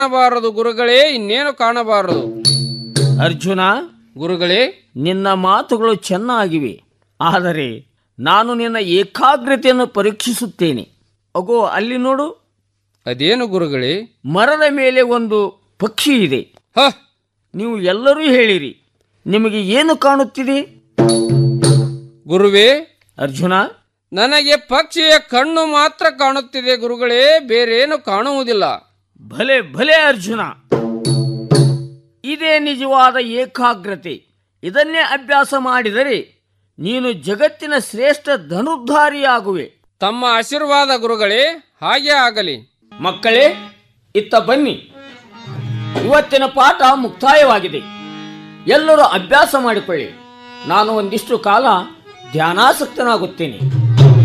ಕಾಣಬಾರದು ಗುರುಗಳೇ, ಇನ್ನೇನು ಕಾಣಬಾರದು. ಅರ್ಜುನ, ಗುರುಗಳೇ, ನಿನ್ನ ಮಾತುಗಳು ಚೆನ್ನಾಗಿವೆ, ಆದರೆ ನಾನು ನಿನ್ನ ಏಕಾಗ್ರತೆಯನ್ನು ಪರೀಕ್ಷಿಸುತ್ತೇನೆ. ಅಗೋ ಅಲ್ಲಿ ನೋಡು. ಅದೇನು ಗುರುಗಳೇ? ಮರದ ಮೇಲೆ ಒಂದು ಪಕ್ಷಿ ಇದೆ. ಹ, ನೀವು ಎಲ್ಲರೂ ಹೇಳಿರಿ, ನಿಮಗೆ ಏನು ಕಾಣುತ್ತಿದೆ? ಗುರುವೇ, ಅರ್ಜುನ, ನನಗೆ ಪಕ್ಷಿಯ ಕಣ್ಣು ಮಾತ್ರ ಕಾಣುತ್ತಿದೆ ಗುರುಗಳೇ, ಬೇರೇನು ಕಾಣುವುದಿಲ್ಲ. ಭಲೆ ಭಲೆ ಅರ್ಜುನ, ಇದೇ ನಿಜವಾದ ಏಕಾಗ್ರತೆ. ಇದನ್ನೇ ಅಭ್ಯಾಸ ಮಾಡಿದರೆ ನೀನು ಜಗತ್ತಿನ ಶ್ರೇಷ್ಠ ಧನುರ್ಧಾರಿಯಾಗುವೆ. ತಮ್ಮ ಆಶೀರ್ವಾದ ಗುರುಗಳೇ, ಹಾಗೆ ಆಗಲಿ. ಮಕ್ಕಳೇ, ಇತ್ತ ಬನ್ನಿ. ಇವತ್ತಿನ ಪಾಠ ಮುಕ್ತಾಯವಾಗಿದೆ. ಎಲ್ಲರೂ ಅಭ್ಯಾಸ ಮಾಡಿಕೊಳ್ಳಿ. ನಾನು ಒಂದಿಷ್ಟು ಕಾಲ ಧ್ಯಾನಾಸಕ್ತನಾಗುತ್ತೇನೆ.